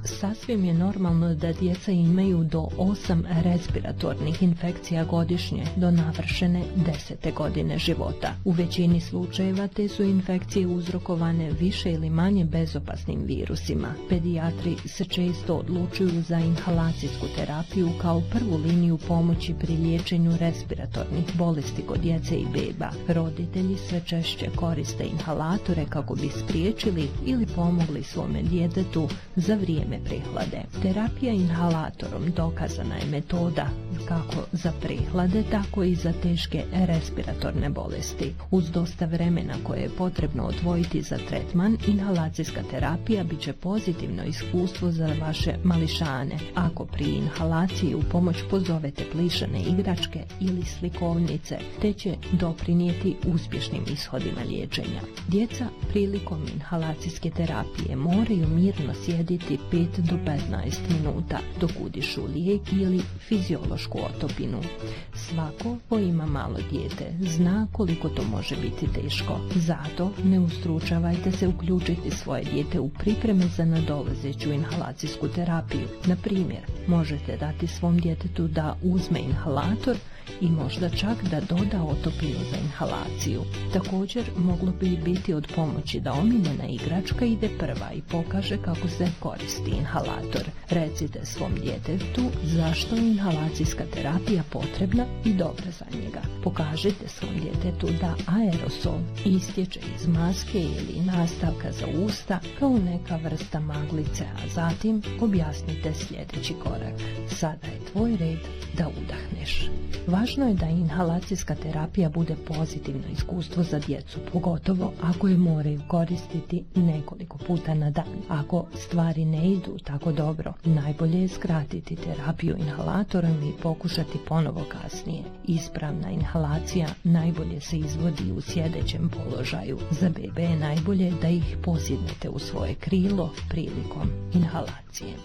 Sasvim je normalno da djeca imaju do 8 respiratornih infekcija godišnje do navršene 10. godine života. U većini slučajeva te su infekcije uzrokovane više ili manje bezopasnim virusima. Pedijatri se često odlučuju za inhalacijsku terapiju kao prvu liniju pomoći pri liječenju respiratornih bolesti kod djece i beba. Roditelji sve češće koriste inhalatore kako bi spriječili ili pomogli svome djetetu za vrijeme prehlade. Terapija inhalatorom dokazana je metoda kako za prehlade, tako i za teške respiratorne bolesti. Uz dosta vremena koje je potrebno odvojiti za tretman, inhalacijska terapija bit će pozitivno iskustvo za vaše mališane. Ako pri inhalaciji u pomoć pozovete plišane igračke ili slikovnice, te će doprinijeti uspješnim ishodima liječenja. Djeca prilikom inhalacijske terapije moraju mirno sjediti 5 do 15 minuta dok udišu lijek ili fiziološku otopinu. Svako ko ima malo dijete zna koliko to može biti teško. Zato ne ustručavajte se uključiti svoje dijete u pripreme za nadolazeću inhalacijsku terapiju. Na primjer, možete dati svom djetetu da uzme inhalator i možda čak da doda otopinu za inhalaciju. Također moglo bi biti od pomoći da omiljena igračka ide prva i pokaže kako se koristi inhalator. Recite svom djetetu zašto je inhalacijska terapija potrebna i dobra za njega. Pokažite svom djetetu da aerosol istječe iz maske ili nastavka za usta kao neka vrsta maglice, a zatim objasnite sljedeći korak. Sada je tvoj red da udahneš. Važno je da inhalacijska terapija bude pozitivno iskustvo za djecu, pogotovo ako je moraju koristiti nekoliko puta na dan. Ako stvari ne idu tako dobro, najbolje je skratiti terapiju inhalatorom i pokušati ponovo kasnije. Ispravna inhalacija najbolje se izvodi u sjedećem položaju. Za bebe je najbolje da ih posjednete u svoje krilo prilikom inhalacije.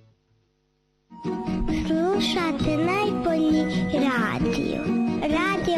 Slušate najbolji radio.